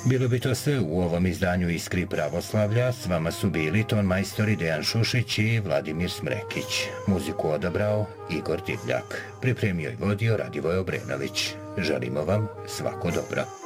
Bilo bi to sve u ovom izdanju Iskri pravoslavlja. S vama su bili ton majstori Dejan Šušić i Vladimir Smrekić. Muziku odabrao Igor Divljak. Pripremio i vodio Radivoj Obrenović. Želimo vam svako dobro.